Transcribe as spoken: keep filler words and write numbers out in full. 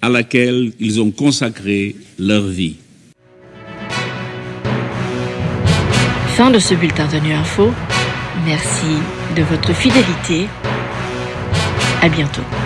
à laquelle ils ont consacré leur vie. Fin de ce bulletin de Nu Info. Merci de votre fidélité. À bientôt.